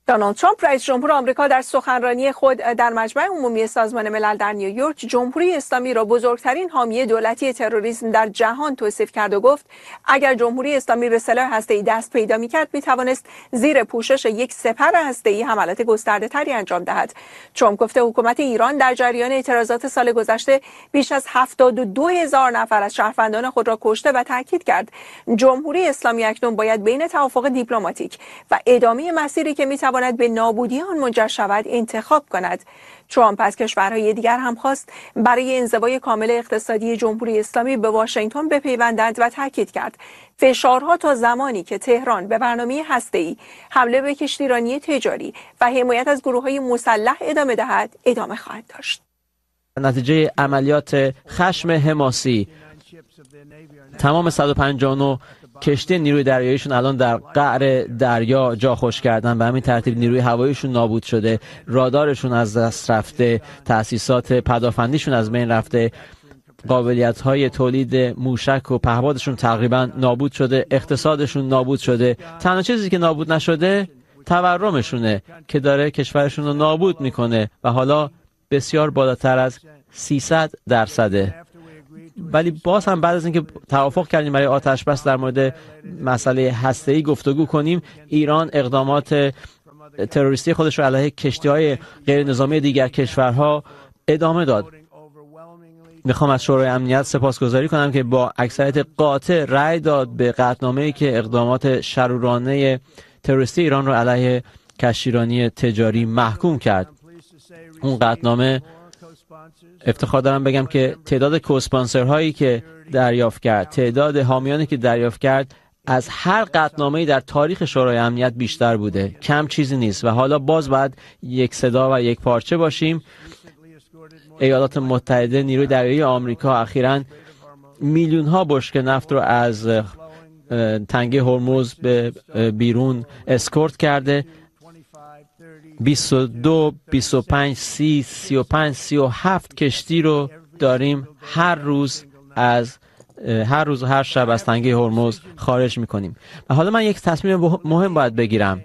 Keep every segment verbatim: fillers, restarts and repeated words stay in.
دونالد ترامپ رئیس جمهور آمریکا در سخنرانی خود در مجمع عمومی سازمان ملل در نیویورک جمهوری اسلامی را بزرگترین حامی دولتی تروریسم در جهان توصیف کرد و گفت اگر جمهوری اسلامی به سلاح هسته‌ای دست پیدا می‌کرد می‌توانست زیر پوشش یک سپر هسته‌ای حملات گسترده‌تری انجام دهد. ترامپ گفته حکومت ایران در جریان اعتراضات سال گذشته بیش از هفتاد و دو هزار نفر از شهروندان خود را کشته و تاکید کرد جمهوری اسلامی اکنون باید بین توافق دیپلماتیک و ادامه مسیری که می‌تواند به نابودی آن منجر شود انتخاب کند. ترامپ از کشورهای دیگر هم خواست برای انزوای کامل اقتصادی جمهوری اسلامی به واشنگتن بپیوندند و تاکید کرد فشارها تا زمانی که تهران به برنامه هسته‌ای، حمله به کشتیرانی تجاری و حمایت از گروه‌های مسلح ادامه دهد ادامه خواهد داشت. نتیجه عملیات خشم حماسی تمام صد و پنجاه و نه کشتی نیروی دریاییشون الان در قعر دریا جا خوش کردن، به همین ترتیب نیروی هواییشون نابود شده، رادارشون از دست رفته، تأسیسات پدافندیشون از بین رفته، قابلیت‌های تولید موشک و پهپادشون تقریبا نابود شده، اقتصادشون نابود شده. تنها چیزی که نابود نشده تورمشونه که داره کشورشون رو نابود میکنه و حالا بسیار بالاتر از سیصد درصده. ولی باز هم بعد از اینکه توافق کردیم برای آتش بس در مورد مسئله هسته‌ای گفتگو کنیم، ایران اقدامات تروریستی خودش رو علیه کشتی‌های غیر نظامی دیگر کشورها ادامه داد. میخوام از شورای امنیت سپاسگزاری کنم که با اکثریت قاطع رأی داد به قطعنامه‌ای که اقدامات شرورانه تروریستی ایران رو علیه کشتیرانی تجاری محکوم کرد. اون قطعنامه افتخار دارم بگم که تعداد کوسپانسرهایی که دریافت کرد، تعداد حامیانی که دریافت کرد از هر قطعنامه‌ای در تاریخ شورای امنیت بیشتر بوده. کم چیزی نیست و حالا باز باید یک صدا و یک پارچه باشیم. ایالات متحده، نیروی دریایی آمریکا اخیراً میلیون ها بشکه نفت رو از تنگه هرمز به بیرون اسکورت کرده. بیست و دو، بیست و پنج، سی، سی و پنج، سی و هفت کشتی رو داریم هر روز از هر روز و هر شب از تنگه هرمز خارج میکنیم. و حالا من یک تصمیم مهم باید بگیرم.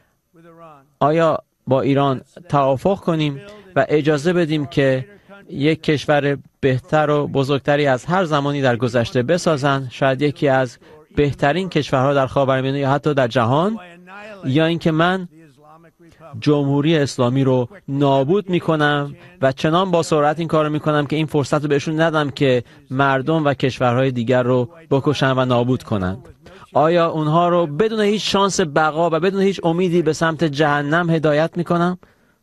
آیا با ایران توافق کنیم و اجازه بدیم که یک کشور بهتر و بزرگتری از هر زمانی در گذشته بسازن، شاید یکی از بهترین کشورها در خاورمیانه یا حتی در جهان، یا اینکه من جمهوری اسلامی رو نابود میکنم و چنان با سرعت این کار رو میکنم که این فرصت رو بهشون ندم که مردم و کشورهای دیگر رو بکشن و نابود کنند. آیا اونها رو بدون هیچ شانس بقا و بدون هیچ امیدی به سمت جهنم هدایت میکنم؟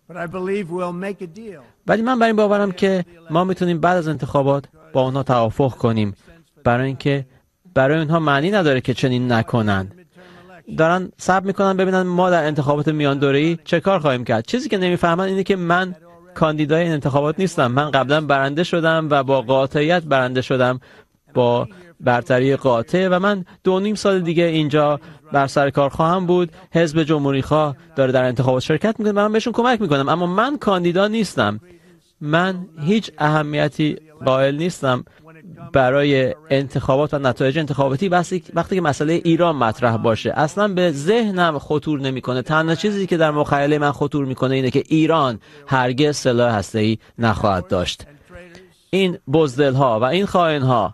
ولی من بر این باورم که ما میتونیم بعد از انتخابات با اونها توافق کنیم، برای اینکه برای اونها معنی نداره که چنین نکنند. دارن صبر میکنن ببینن ما در انتخابات میان دوره‌ای چه کار خواهیم کرد. چیزی که نمیفهمن اینه که من کاندیدای این انتخابات نیستم. من قبلا برنده شدم و با قاطعیت برنده شدم، با برتری قاطع، و من دو نیم سال دیگه اینجا بر سر کار خواهم بود. حزب جمهوری خواه داره در انتخابات شرکت میکنه و من بهشون کمک میکنم، اما من کاندیدا نیستم. من هیچ اهمیتی قائل نیستم برای انتخابات و نتایج انتخاباتی وقتی که مسئله ایران مطرح باشه. اصلا به ذهنم خطور نمیکنه. تنها چیزی که در مخیله من خطور میکنه اینه که ایران هرگز سلاح هسته‌ای نخواهد داشت. این بزدل‌ها و این خائن‌ها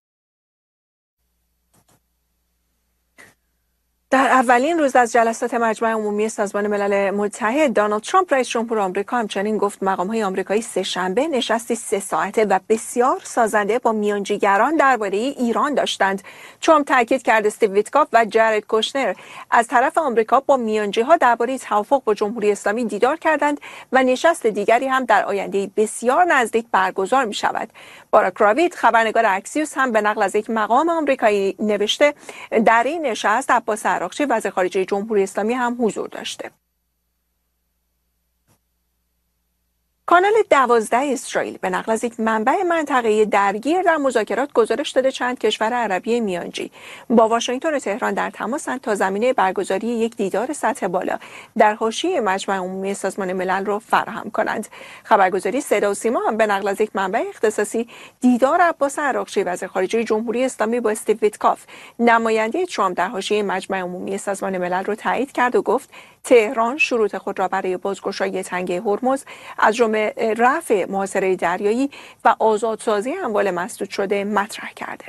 در اولین روز از جلسات مجمع عمومی سازمان ملل متحد، دونالد ترامپ رئیس جمهور آمریکا همچنین گفت مقام‌های آمریکایی سه‌شنبه نشستی سه ساعته و بسیار سازنده با میانجیگران درباره ایران داشتند. ترامپ تاکید کرد استیو ویتکاف و جارد کوشنر از طرف آمریکا با میانجی‌ها درباره توافق با جمهوری اسلامی دیدار کردند و نشست دیگری هم در آینده بسیار نزدیک برگزار می‌شود. باراک راوید، خبرنگار اکسیوس، هم به نقل از یک مقام آمریکایی نوشته در این نشست عباس عراقچی وزیر خارجه جمهوری اسلامی هم حضور داشته. کانال دوازده اسرائیل به نقل از یک منبع منطقه‌ای درگیر در مذاکرات گزارش داده چند کشور عربی میانجی با واشنگتن و تهران در تماسند تا زمینه برگزاری یک دیدار سطح بالا در حاشیه مجمع عمومی سازمان ملل را فراهم کنند. خبرگزاری صدا و سیما هم به نقل از یک منبع اختصاصی دیدار عباس عراقچی وزیر خارجه جمهوری اسلامی با استیو ویتکاف نماینده ترامپ در حاشیه مجمع عمومی سازمان ملل را تایید کرد و گفت تهران شروط خود را برای بازگشایی تنگه هرمز از جمله رفع محاصره دریایی و آزادسازی اموال مسدود شده مطرح کرده.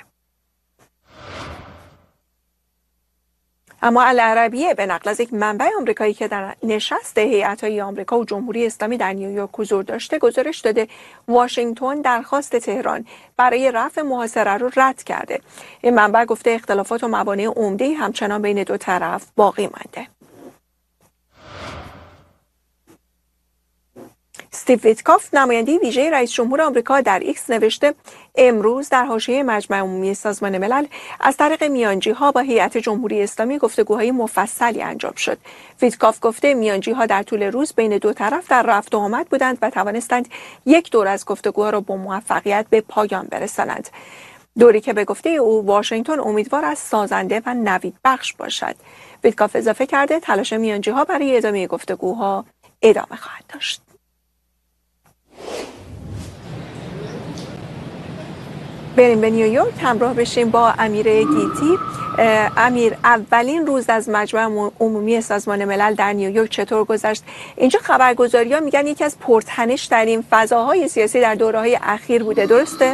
اما العربیه به نقل از یک منبع آمریکایی که در نشست هیئت‌های آمریکا و جمهوری اسلامی در نیویورک حضور داشته گزارش داده واشنگتن درخواست تهران برای رفع محاصره را رد کرده. این منبع گفته اختلافات و موانع عمده همچنان بین دو طرف باقی مانده. استیو ویتکاف نماینده ویژه رئیس جمهور آمریکا در ایکس نوشته امروز در حاشیه مجمع عمومی سازمان ملل از طریق میانجی ها با هیئت جمهوری اسلامی گفتگوهای مفصلی انجام شد. ویتکاف گفته میانجی ها در طول روز بین دو طرف در رفت و آمد بودند و توانستند یک دور از گفتگوها را با موفقیت به پایان برسانند. دوری که به گفته او واشنگتن امیدوار است سازنده و نوید بخش باشد. ویتکاف اضافه کرده تلاش میانجی ها برای ادامه گفتگوها ادامه خواهد داشت. بریم به نیویورک همراه بشیم با امیر گیتی. امیر، اولین روز از مجمع عمومی سازمان ملل در نیویورک چطور گذشت؟ اینجا خبرگزاری‌ها میگن یکی از پرتنش ترین فضاهای سیاسی در دوره‌های اخیر بوده، درسته؟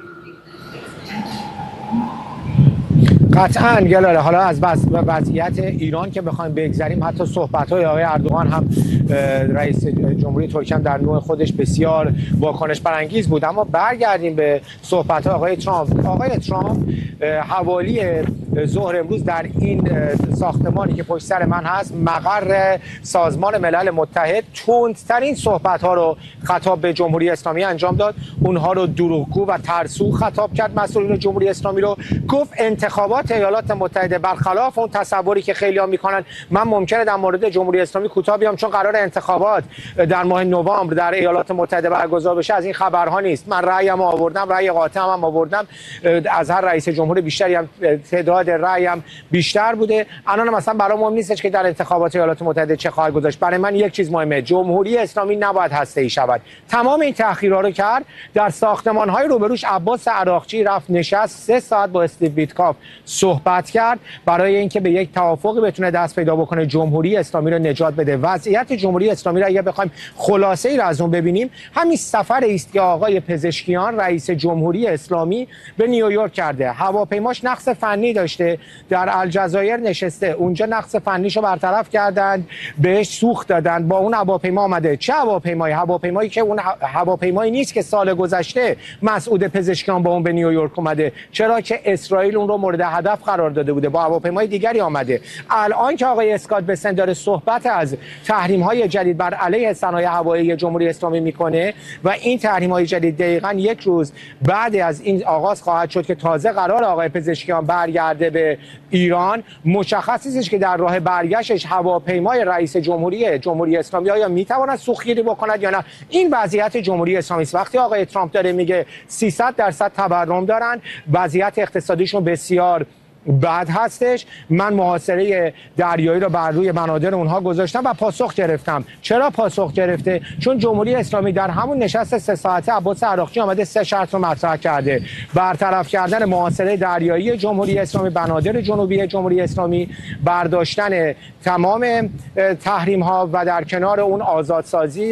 قطعاً گلاله. حالا از وضعیت ایران که بخوایم بگذریم، حتی صحبت‌های آقای اردوغان هم رئیس جمهوری ترکیه هم در نوع خودش بسیار واکنش برانگیز بود. اما برگردیم به صحبت‌های آقای ترامپ. آقای ترامپ حوالی ظهر امروز در این ساختمانی که پشت سر من هست، مقر سازمان ملل متحد، تندترین صحبت‌ها رو خطاب به جمهوری اسلامی انجام داد. اونها رو دروغگو و ترسو خطاب کرد. مسئولین جمهوری اسلامی رو گفت انتخابات ایالات متحده برخلاف اون تصوری که خیلی‌ها می‌کنن. من ممکنه در مورد جمهوری اسلامی کوتاه بیام چون قرار انتخابات در ماه نوامبر در ایالات متحده برگزار بشه، از این خبرها نیست. من رأیمو آوردم، رأی قاطعم هم آوردم، از هر رئیس جمهور بیشتری هم تعداد رأیم بیشتر بوده. الان مثلا برام مهم نیستش که در انتخابات ایالات متحده چه خواهد گذاشت. برای من یک چیز مهمه، جمهوری اسلامی نباید هسته‌ای شود. تمام این تأخیرها رو کرد. در ساختمان‌های روبروش عباس عراقچی رفت نشست، سه ساعت با استیو ویتکاف صحبت کرد برای اینکه به یک توافقی بتونه دست پیدا بکنه، جمهوری اسلامی رو نجات بده. وضعیت جمهوری اسلامی رو اگه بخوایم خلاصه ای رو از اون ببینیم، همین سفر است که آقای پزشکیان رئیس جمهوری اسلامی به نیویورک کرده. هواپیماش نقص فنی داشته، در الجزایر نشسته، اونجا نقص فنیشو برطرف کردند، بهش سوخت دادن، با اون هواپیما آمده. چه هواپیمایی؟ هواپیمایی که اون هواپیمایی نیست که سال گذشته مسعود پزشکیان با اون به نیویورک اومده، چرا که اسرائیل اون رو مورد هدف قرار داده بوده، با هواپیمای دیگری آمده. الان که آقای اسکات بسن داره صحبت از تحریم‌های جدید بر علیه صنایع هوایی جمهوری اسلامی میکنه و این تحریم‌های جدید دقیقاً یک روز بعد از این آغاز خواهد شد که تازه قرار آقای پزشکیان برگرده به ایران، مشخص است که در راه برگشتش هواپیمای رئیس جمهوری جمهوری اسلامی آیا میتواند سوختگیری بکند یا نه. این وضعیت جمهوری اسلامی است. وقتی آقای ترامپ داره میگه سیصد درصد تورم دارن، وضعیت اقتصادیشون بسیار بعد هستش، من محاصره دریایی رو بر روی بنادر اونها گذاشتم و پاسخ گرفتم. چرا پاسخ گرفته؟ چون جمهوری اسلامی در همون نشست سه ساعته عباس عراقچی آمده سه شرط رو مطرح کرده: برطرف کردن محاصره دریایی جمهوری اسلامی، بنادر جنوبی جمهوری اسلامی، برداشتن تمام تحریم ها و در کنار اون آزادسازی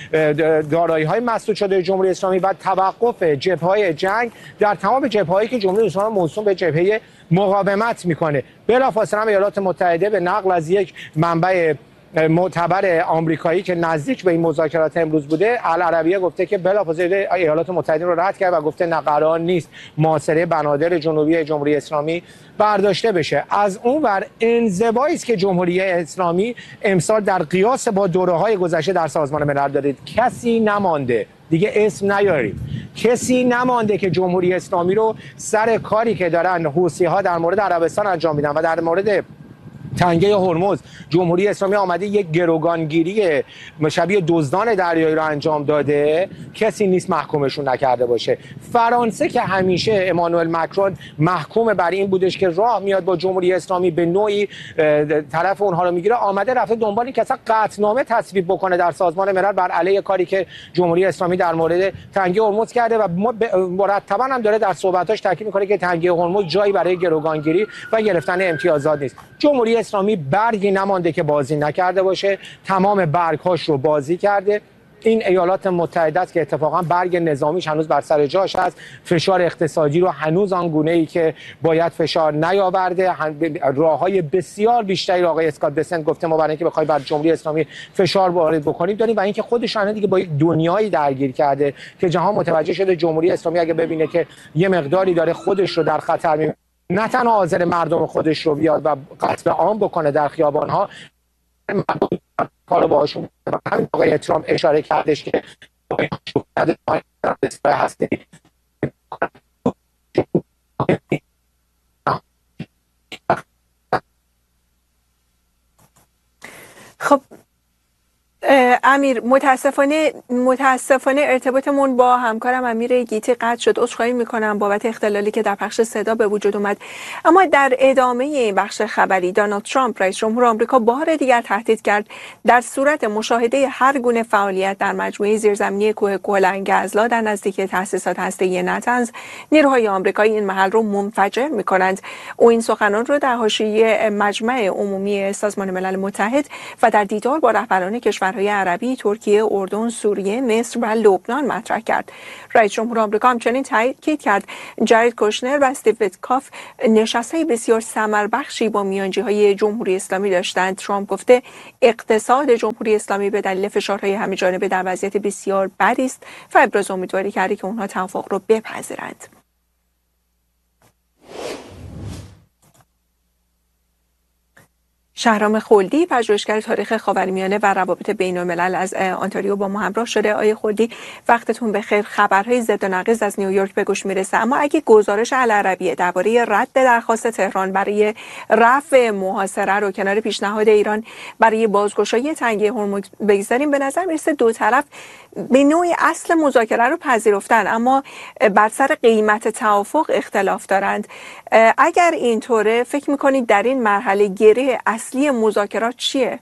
دارایی های مسدود شده جمهوری اسلامی و توقف جبهه‌های جنگ در تمام جبهه‌هایی که جمهوری اسلامی موسوم به جبهه مقاومت میکنه. بلافاصله ایالات متحده به نقل از یک منبع معتبر آمریکایی که نزدیک به این مذاکرات امروز بوده، العربیه گفته که بلافاصله ایالات متحده رو رد کرد و گفته نه، قرار نیست محاصره بنادر جنوبی جمهوری اسلامی برداشته بشه. از اون ور انزوایی است که جمهوری اسلامی امسال در قیاس با دوره‌های گذشته در سازمان ملل داره. کسی نمانده، دیگه اسم نیاریم، کسی نمانده که جمهوری اسلامی رو سر کاری که دارن حوثی‌ها در مورد عربستان انجام میدن و در مورد تنگه هرمز جمهوری اسلامی آمده یک گروگانگیری شبیه دزدان دریایی رو انجام داده، کسی نیست محکومشون نکرده باشه. فرانسه که همیشه امانوئل مکرون محکوم بر این بودش که راه میاد با جمهوری اسلامی به نوعی طرف اونها رو میگیره، آمده رفته دنبال این که اصلا قطعنامه تصویب بکنه در سازمان ملل بر علیه کاری که جمهوری اسلامی در مورد تنگه هرمز کرده و مرتبا هم داره در صحبتاش تاکید میکنه که تنگه هرمز جایی برای گروگانگیری و گرفتن امتیازات نیست. جمهوری اسلامی برگی نمانده که بازی نکرده باشه، تمام برگ‌هاش رو بازی کرده. این ایالات متحده است که اتفاقا برگ نظامیش هنوز بر سر جاش هست، فشار اقتصادی رو هنوز آنگونه‌ای که باید فشار نیاورده، راه‌های بسیار بیشتری آقای اسکات بسنت گفته ما برای اینکه بخوایم بر جمهوری اسلامی فشار وارد بکنیم داریم و اینکه خودش الان دیگه با یک دنیایی درگیر کرده که جهان متوجه شده جمهوری اسلامی اگه ببینه که یه مقداری داره خودش رو در خطر می‌بینه، نه تنها حاضر مردم خودش رو بیاد و قتل عام بکنه در خیابان‌ها، کارو باهاشون همین آقای ترامپ اشاره کردش که هستی. خب امیر، متاسفانه متاسفانه ارتباطمون با همکارم امیر گیتی قطع شد. عذرخواهی میکنم بابت اختلالی که در پخش صدا به وجود اومد. اما در ادامه این بخش خبری، دونالد ترامپ رئیس جمهور آمریکا بار دیگر تهدید کرد در صورت مشاهده هر گونه فعالیت در مجموعه زیرزمینی کوه کلنگ‌ازلا در نزدیکی تأسیسات هسته‌ای نتنز، نیروهای آمریکایی این محل رو منفجر میکنند. او این سخنان رو در حاشیه مجمع عمومی سازمان ملل متحد و در دیدار با رهبران کشورهای عربی، ترکیه، اردن، سوریه، مصر و لبنان مطرح کرد. رئیس جمهور آمریکا همچنین تاکید کرد جارید کوشنر و استیو ویتکاف نشست‌های بسیار ثمربخشی با میانجی‌های جمهوری اسلامی داشتند. ترامپ گفته اقتصاد جمهوری اسلامی به دلیل فشارهای همه‌جانبه در وضعیت بسیار بدی است و ابراز امیدواری کرد که اونها توافق رو بپذیرند. شهرام خلدی، پژوهشگر تاریخ خاورمیانه و روابط بین‌الملل از آنتاریو با ما همراه شده. آقای خلدی، وقتتون بخیر. خبرهای ضد و نقیض از نیویورک به گوش میرسه، اما اگه گزارش العربیه درباره رد درخواست تهران برای رفع محاصره رو کنار پیشنهاد ایران برای بازگشایی تنگه هرمز بگذاریم، به نظر میرسه دو طرف به نوعی اصل مذاکره رو پذیرفتن، اما بر سر قیمت توافق اختلاف دارند. اگر اینطوره، فکر میکنید در این مرحله گره اصلی مذاکرات چیه؟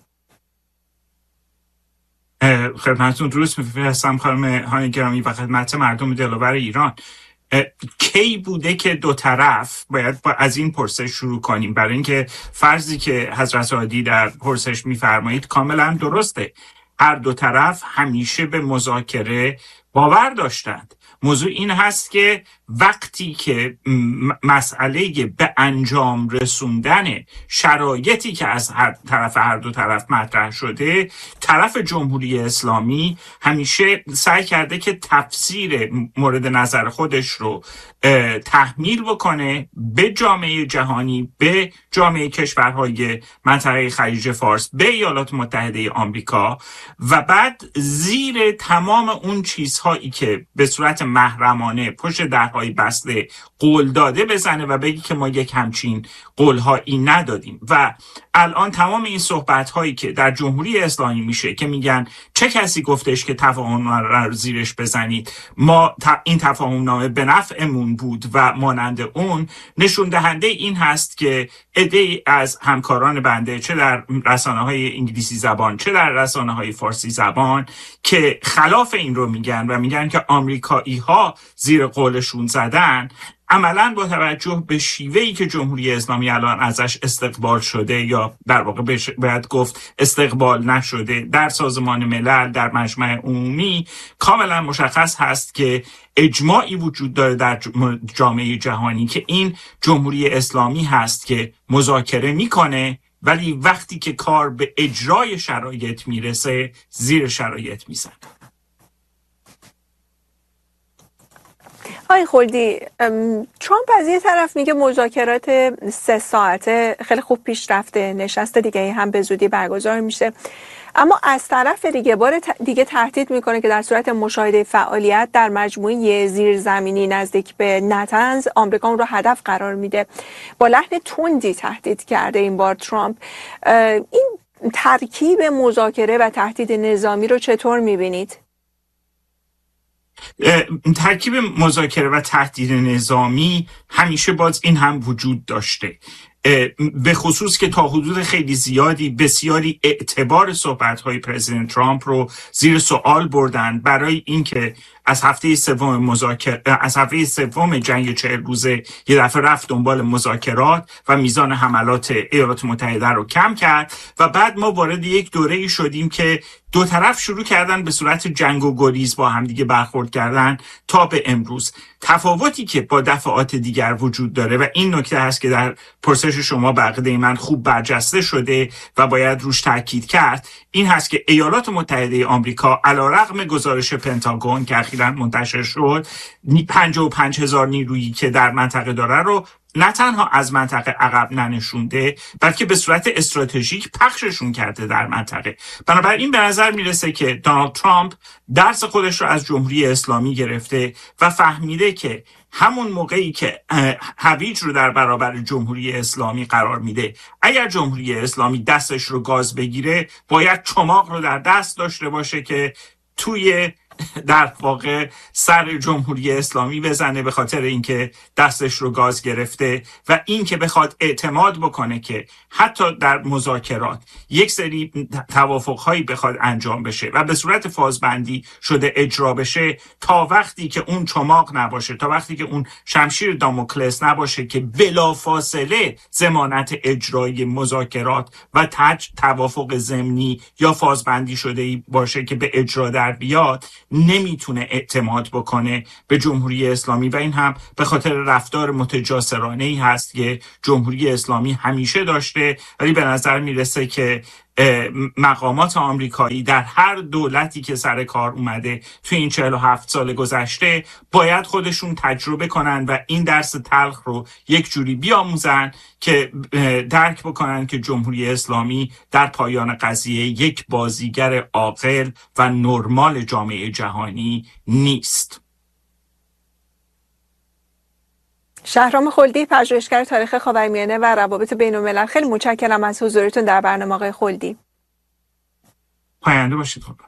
خدمتتون درود میفرستم خانم هانی گرامی و خدمت مردم دلاور ایران. کی بوده که دو طرف باید با از این پرسش شروع کنیم؟ برای اینکه فرضی که حضرت عادی در پرسش میفرمایید کاملا درسته. هر دو طرف همیشه به مذاکره باور داشتند. موضوع این هست که وقتی که مسئله به انجام رسوندن شرایطی که از هر طرف هر دو طرف مطرح شده، طرف جمهوری اسلامی همیشه سعی کرده که تفسیر مورد نظر خودش رو تحمیل بکنه به جامعه جهانی، به جامعه کشورهای منطقه خلیج فارس، به ایالات متحده آمریکا و بعد زیر تمام اون چیزهایی که به صورت محرمانه پشت درهای بسته قول داده بزنه و بگی که ما یک همچین قولهایی ندادیم. و الان تمام این صحبت هایی که در جمهوری اسلامی میشه که میگن چه کسی گفتش که تفاهم رو زیرش بزنید، ما این تفاهم نامه به نفعمون بود و مانند اون، نشون دهنده این هست که عده‌ای از همکاران بنده چه در رسانه های انگلیسی زبان چه در رسانه های فارسی زبان که خلاف این رو میگن و میگن که آمریکایی ها زیر قولشون زدن، عملاً با توجه به شیوهی که جمهوری اسلامی الان ازش استقبال شده یا در واقع باید گفت استقبال نشده در سازمان ملل، در مجمع عمومی، کاملا مشخص هست که اجماعی وجود داره در جامعه جهانی که این جمهوری اسلامی هست که مذاکره میکنه، ولی وقتی که کار به اجرای شرایط میرسه زیر شرایط میزنه. آی خلدی، ترامپ از یه طرف میگه مذاکرات سه ساعته خیلی خوب پیش رفته، نشست دیگه هم به زودی برگزار میشه، اما از طرف دیگه بار دیگه تهدید میکنه که در صورت مشاهده فعالیت در مجموعه زیرزمینی نزدیک به نتنز آمریکا اون رو هدف قرار میده. با لحن تندی تهدید کرده این بار ترامپ. این ترکیب مذاکره و تهدید نظامی رو چطور میبینید؟ ترکیب مذاکره و تهدید نظامی همیشه باز این هم وجود داشته، به خصوص که تا حدود خیلی زیادی بسیاری اعتبار صحبت‌های پرزیدنت ترامپ رو زیر سوال بردن برای اینکه از هفته سوم مذاکره از هفته سوم جنگ چهل روزه یه دفعه رفت دنبال مذاکرات و میزان حملات ایالات متحده رو کم کرد و بعد ما وارد یک دوره‌ای شدیم که دو طرف شروع کردن به صورت جنگ و گریز با همدیگه برخورد کردن تا به امروز. تفاوتی که با دفعات دیگر وجود داره و این نکته هست که در پرسش شما به عقیده من خوب برجسته شده و باید روش تاکید کرد، این هست که ایالات متحده آمریکا علیرغم گزارش پنتاگون که اخیراً منتشر شد، پنجاه و پنج هزار نیرویی که در منطقه داره رو نه تنها از منطقه عقب ننشونده بلکه به صورت استراتژیک پخششون کرده در منطقه. بنابراین به نظر میرسه که دونالد ترامپ درس خودش رو از جمهوری اسلامی گرفته و فهمیده که همون موقعی که هویج رو در برابر جمهوری اسلامی قرار میده، اگر جمهوری اسلامی دستش رو گاز بگیره باید چماق رو در دست داشته باشه که توی در واقع سر جمهوری اسلامی بزنه، به خاطر اینکه دستش رو گاز گرفته و اینکه بخواد اعتماد بکنه که حتی در مذاکرات یک سری توافق‌هایی بخواد انجام بشه و به صورت فازبندی شده اجرا بشه، تا وقتی که اون چماق نباشه، تا وقتی که اون شمشیر داموکلس نباشه که بلافاصله ضمانت اجرای مذاکرات و تج توافق ضمنی یا فازبندی شده باشه که به اجرا در بیاد، نمیتونه اعتماد بکنه به جمهوری اسلامی. و این هم به خاطر رفتار متجاسرانه‌ای هست که جمهوری اسلامی همیشه داشته، ولی به نظر میرسه که مقامات آمریکایی در هر دولتی که سر کار اومده توی این چهل و هفت سال گذشته باید خودشون تجربه کنن و این درس تلخ رو یک جوری بیاموزن که درک بکنن که جمهوری اسلامی در پایان قضیه یک بازیگر عاقل و نرمال جامعه جهانی نیست. شهرام خلدی، پژوهشگر تاریخ خاورمیانه و روابط بین‌الملل، خیلی متشکرم از حضورتون در برنامه آقای خلدی. پاینده باشید. خب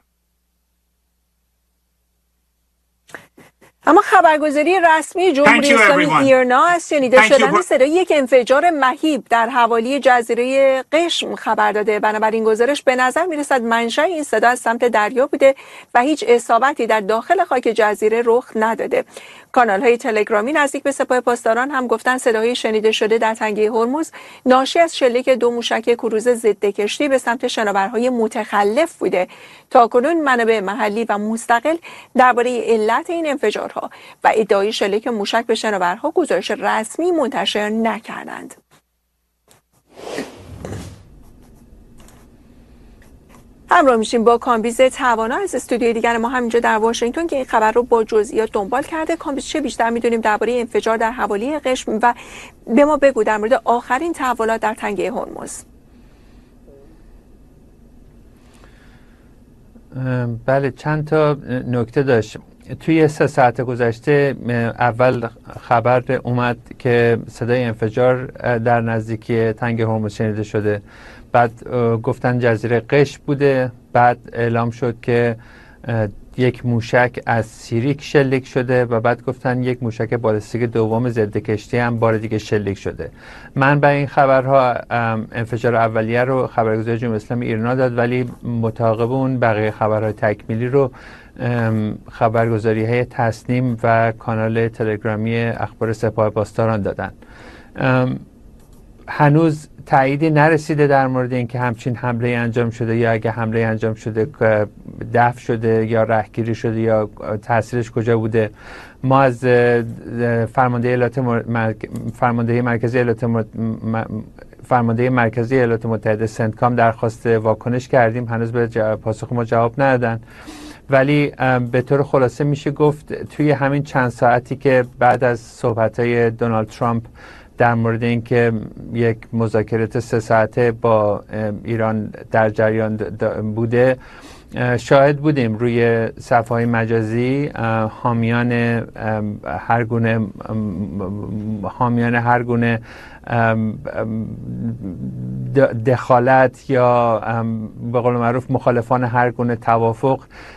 اما خبرگزاری رسمی جمهوری اسلامی ایرنا از شنیده شدن صدای یک انفجار مهیب در حوالی جزیره قشم خبر داده. بنابراین گزارش به نظر میرسد منشأ این صدا از سمت دریا بوده و هیچ اصابتی در داخل خاک جزیره رخ نداده. کانال‌های تلگرامی نزدیک به سپاه پاسداران هم گفتن صداهای شنیده شده در تنگه هرمز ناشی از شلیک دو موشک کروز ضد کشتی به سمت شناورهای متخلف بوده. تاکنون منابع محلی و مستقل درباره علت این انفجارها و ادعای شلیک موشک به شناورها گزارش رسمی منتشر نکردند. همراه میشیم با کامبیز توانا از استودیوی دیگر ما همینجا در واشنگتن که این خبر رو با جزئیات دنبال کرده. کامبیز، چه بیشتر میدونیم درباره انفجار در حوالی قشم و به ما بگو در مورد آخرین تحولات در تنگه هرمز. بله، چند تا نکته داشت. توی سه ساعت گذشته اول خبر اومد که صدای انفجار در نزدیکی تنگ هرمز شنیده شده، بعد گفتن جزیره قشم بوده، بعد اعلام شد که یک موشک از سیریک شلیک شده و بعد گفتن یک موشک بالستیک دوم ضد کشتی هم بار دیگه شلیک شده. من به این خبرها انفجار اولیه رو خبرگزاری جمهوری اسلامی ایران داد، ولی مطابق اون بقیه خبرهای تکمیلی رو خبرگزاری های تصنیم و کانال تلگرامی اخبار سپاه پاسداران دادن. هنوز تاییدی نرسیده در مورد اینکه همچین حمله انجام شده یا اگه حمله انجام شده دفع شده یا رهگیری شده یا تاثیرش کجا بوده. ما از فرمانده ایالات مرک... فرمانده مرکزی ایالات م... فرمانده مرکزی ایالات متحده سنتکام درخواست واکنش کردیم، هنوز به جواب... پاسخ ما جواب ندادن ولی به طور خلاصه میشه گفت توی همین چند ساعتی که بعد از صحبت‌های دونالد ترامپ در مورد اینکه یک مذاکرات سه ساعته با ایران در جریان بوده، شاهد بودیم روی صفحه‌های مجازی حامیان هر گونه حامیان هر گونه دخالت یا به قول معروف مخالفان هر گونه توافق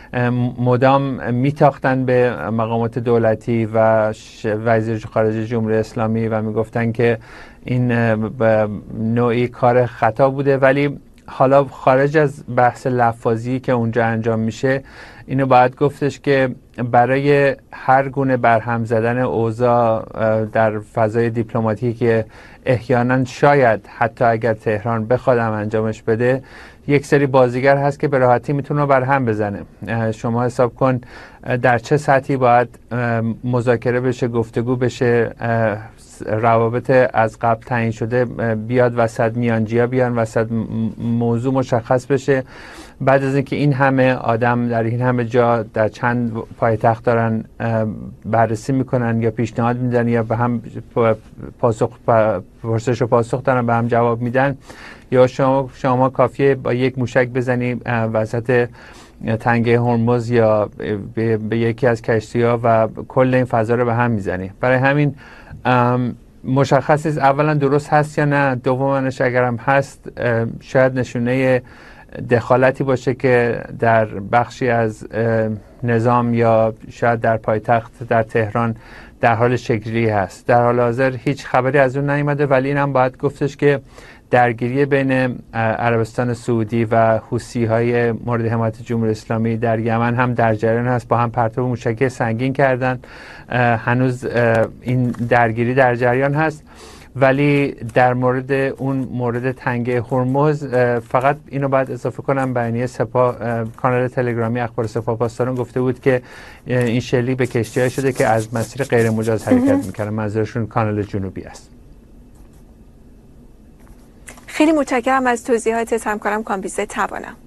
مدام میتاختن به مقامات دولتی و وزیر خارجه جمهوری اسلامی و میگفتن که این نوعی کار خطا بوده. ولی حالا خارج از بحث لفاظی که اونجا انجام میشه، اینو باید گفتش که برای هر گونه برهم زدن اوضاع در فضای دیپلماتیکی که احیانا شاید حتی اگر تهران بخواد انجامش بده، یک سری بازیگر هست که به راحتی میتونه برهم بزنه. شما حساب کن در چه سطحی باید مذاکره بشه، گفتگو بشه، روابط از قبل تعیین شده بیاد وسط، میانجیا بیان وسط، موضوع مشخص بشه. بعد از اینکه این همه آدم در این همه جا در چند پایتخت دارن بررسی میکنن یا پیشنهاد میدن یا به هم پاسخ پرسش و پاسخ دارن به هم جواب میدن، یا شما شما کافیه با یک موشک بزنی وسط تنگه هرمز یا به, به یکی از کشتی‌ها و کل این فضا رو به هم میزنی. برای همین مشخص است اولا درست هست یا نه، دومانش اگرم هست شاید نشونه دخالتی باشه که در بخشی از نظام یا شاید در پایتخت در تهران در حال شکل‌گیری هست. در حال حاضر هیچ خبری از اون نیامده، ولی اینم باید گفتش که درگیری بین عربستان سعودی و حوثی‌های مورد حمایت جمهوری اسلامی در یمن هم در جریان هست، با هم پرتاب موشکی سنگین کردن. هنوز این درگیری در جریان هست. ولی در مورد اون مورد تنگه هرمز فقط اینو باید اضافه کنم، بیانیه سپاه کانال تلگرامی اخبار سپاه پاسداران گفته بود که این شلیک به کشتی‌ها شده که از مسیر غیر مجاز حرکت می‌کردن، منظورشون کانال جنوبی است. خیلی متشکرم از توضیحاتت همکارم کامبیز توانم.